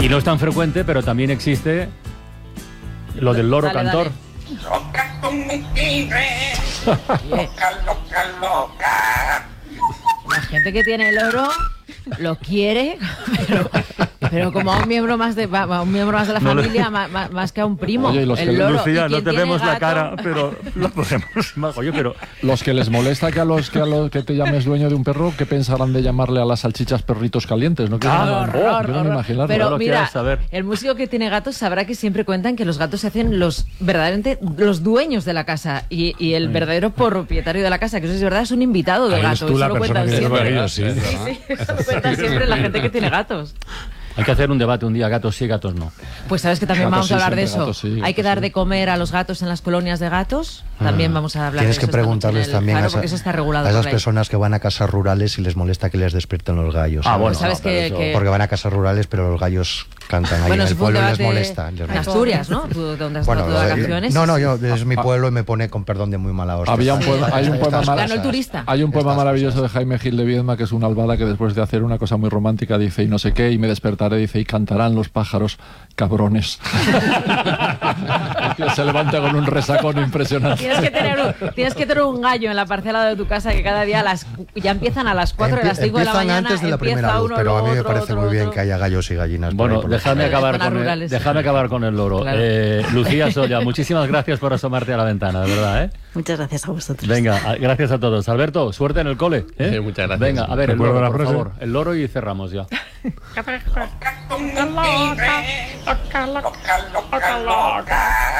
Y no es tan frecuente, pero también existe lo del loro cantor. Loca con mi tigre, loca, loca, loca. La gente que tiene el loro lo quiere, pero como a un miembro más de la familia, más que a un primo. Oye, el loro. Lucía, no te vemos la gato? cara, pero lo podemos. Oye, pero Los que les molesta que te llames dueño de un perro, ¿qué pensarán de llamarle a las salchichas perritos calientes? No quiero Horror. imaginarlo. Pero No lo mira, quieras saber. el músico que tiene gatos sabrá que siempre cuentan que los gatos se hacen verdaderamente los dueños de la casa y el verdadero propietario de la casa, que eso es verdad, es un invitado de Ahí gato. eres tú la Eso lo persona cuentan que siempre. lleva ellos, sí. Sí, eso lo cuentan siempre la gente que tiene gatos. hay que hacer un debate un día, gatos sí, gatos no. Pues sabes que también Gatos vamos a hablar sí, de siempre eso. gatos sí, Hay que gatos dar sí. de comer a los gatos en las colonias de gatos. También vamos a hablar Tienes de que eso esta noche preguntarles en el también Faro, porque eso está regulado a esas por ley. personas que van a casas rurales y les molesta que les despierten los gallos. Ah, ¿sabes? bueno, Sabes pero que- eso- que- Porque van a casas rurales, pero los gallos cantan ahí Bueno, en eso el fue un pueblo y les debate molesta. en Asturias, ¿no? Tú, donde has Bueno, estado de vacaciones. no, yo es mi pueblo y me pone con perdón de muy mala hostia. Había un poema, hay un poema Ganó el turista. Hay un poema Estas maravilloso cosas. de Jaime Gil de Viedma, que es una albada que después de hacer una cosa muy romántica dice y no sé qué, y me despertaré, dice, y cantarán los pájaros, cabrones. El tío se levanta con un resacón impresionante. Tienes que tener un gallo en la parcela de tu casa que cada día ya empiezan a las 4 de las 5 de la Empiezan mañana. antes de la empieza primera luz, uno, pero a mí me otro, parece otro, muy bien otro. que haya gallos y gallinas. por Bueno, ahí por los déjame campos. acabar, zonas rurales. déjame acabar con el loro. Claro. Lucía Solla, muchísimas gracias por asomarte a la ventana, de verdad, ¿eh? Muchas gracias a vosotros. Venga, gracias a todos. Alberto, suerte en el cole. ¿eh? Sí, muchas gracias. Venga, a ver, el ¿Recuerdo loro, la por frase? favor. El loro y cerramos ya. Loca con mi tigre, loca, loca, loca, loca.